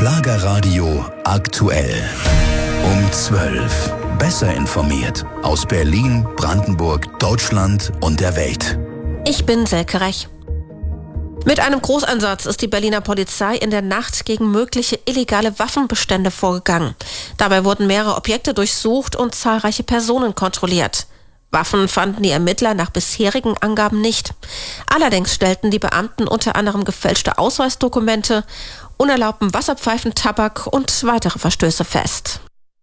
Schlagerradio aktuell. Um 12. Besser informiert aus Berlin, Brandenburg, Deutschland und der Welt. Ich bin Selke Rech. Mit einem Großeinsatz ist die Berliner Polizei in der Nacht gegen mögliche illegale Waffenbestände vorgegangen. Dabei wurden mehrere Objekte durchsucht und zahlreiche Personen kontrolliert. Waffen fanden die Ermittler nach bisherigen Angaben nicht. Allerdings stellten die Beamten unter anderem gefälschte Ausweisdokumente, unerlaubten Wasserpfeifentabak und weitere Verstöße fest.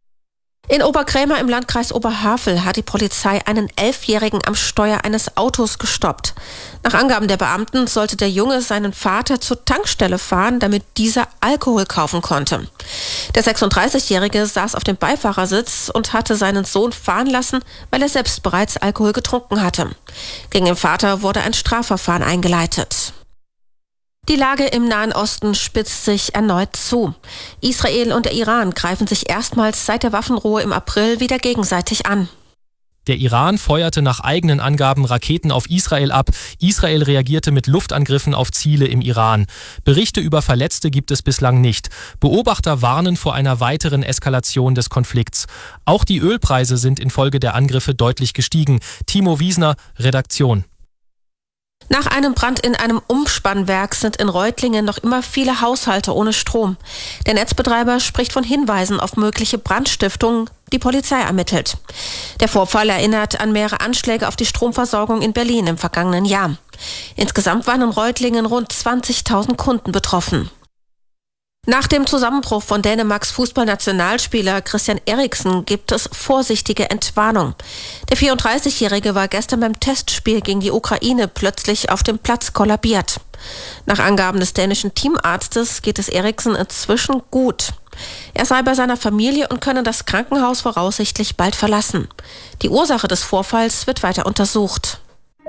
In Oberkrämer im Landkreis Oberhavel hat die Polizei einen 11-Jährigen am Steuer eines Autos gestoppt. Nach Angaben der Beamten sollte der Junge seinen Vater zur Tankstelle fahren, damit dieser Alkohol kaufen konnte. Der 36-Jährige saß auf dem Beifahrersitz und hatte seinen Sohn fahren lassen, weil er selbst bereits Alkohol getrunken hatte. Gegen den Vater wurde ein Strafverfahren eingeleitet. Die Lage im Nahen Osten spitzt sich erneut zu. Israel und der Iran greifen sich erstmals seit der Waffenruhe im April wieder gegenseitig an. Der Iran feuerte nach eigenen Angaben Raketen auf Israel ab. Israel reagierte mit Luftangriffen auf Ziele im Iran. Berichte über Verletzte gibt es bislang nicht. Beobachter warnen vor einer weiteren Eskalation des Konflikts. Auch die Ölpreise sind infolge der Angriffe deutlich gestiegen. Timo Wiesner, Redaktion. Nach einem Brand in einem Umspannwerk sind in Reutlingen noch immer viele Haushalte ohne Strom. Der Netzbetreiber spricht von Hinweisen auf mögliche Brandstiftung. Die Polizei ermittelt. Der Vorfall erinnert an mehrere Anschläge auf die Stromversorgung in Berlin im vergangenen Jahr. Insgesamt waren in Reutlingen rund 20.000 Kunden betroffen. Nach dem Zusammenbruch von Dänemarks Fußballnationalspieler Christian Eriksen gibt es vorsichtige Entwarnung. Der 34-Jährige war gestern beim Testspiel gegen die Ukraine plötzlich auf dem Platz kollabiert. Nach Angaben des dänischen Teamarztes geht es Eriksen inzwischen gut. Er sei bei seiner Familie und könne das Krankenhaus voraussichtlich bald verlassen. Die Ursache des Vorfalls wird weiter untersucht.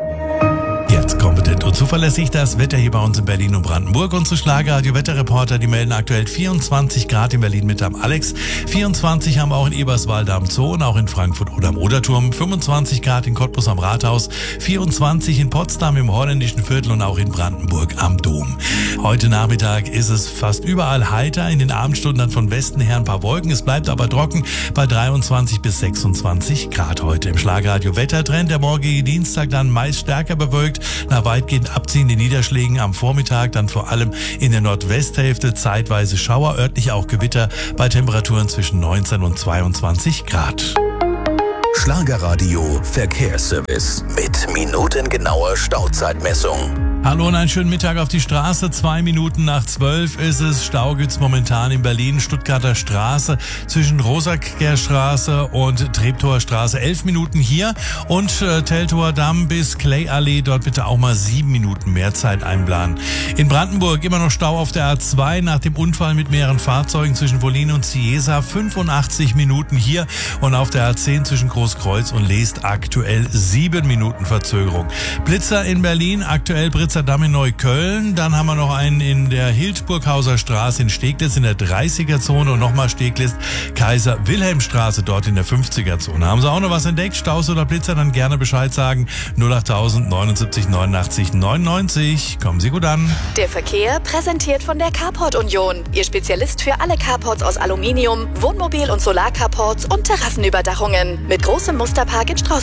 Jetzt kompetent und zuverlässig das Wetter hier bei uns in Berlin und Brandenburg. Unsere Schlagerradio-Wetterreporter, die melden aktuell 24 Grad in Berlin mit am Alex. 24 haben wir auch in Eberswalde am Zoo und auch in Frankfurt oder am Oderturm. 25 Grad in Cottbus am Rathaus. 24 in Potsdam im holländischen Viertel und auch in Brandenburg am Dom. Heute Nachmittag ist es fast überall heiter. In den Abendstunden dann von Westen her ein paar Wolken. Es bleibt aber trocken bei 23 bis 26 Grad heute. Im Schlagerradio-Wettertrend der morgige Dienstag dann meist stärker bewölkt. Nach weitgehend abziehenden Niederschlägen am Vormittag, dann vor allem in der Nordwesthälfte zeitweise Schauer, örtlich auch Gewitter bei Temperaturen zwischen 19 und 22 Grad. Schlagerradio Verkehrsservice mit minutengenauer Stauzeitmessung. Hallo und einen schönen Mittag auf die Straße. 2 Minuten nach 12 ist es. Stau gibt's momentan in Berlin, Stuttgarter Straße zwischen Rosaker Straße und Treptower Straße. 11 Minuten hier und Teltower Damm bis Clay-Allee. Dort bitte auch mal 7 Minuten mehr Zeit einplanen. In Brandenburg immer noch Stau auf der A2 nach dem Unfall mit mehreren Fahrzeugen zwischen Wollin und Ciesa. 85 Minuten hier und auf der A10 zwischen Großkreuz und Leest aktuell 7 Minuten Verzögerung. Blitzer in Berlin, aktuell Damm in Neukölln. Dann haben wir noch einen in der Hildburghauser Straße in Steglitz in der 30er-Zone und nochmal Steglitz, Kaiser-Wilhelm-Straße dort in der 50er-Zone. Haben Sie auch noch was entdeckt? Staus oder Blitzer? Dann gerne Bescheid sagen. 08000 79 89 99. Kommen Sie gut an. Der Verkehr präsentiert von der Carport Union. Ihr Spezialist für alle Carports aus Aluminium, Wohnmobil- und Solarcarports und Terrassenüberdachungen. Mit großem Musterpark in Straßburg.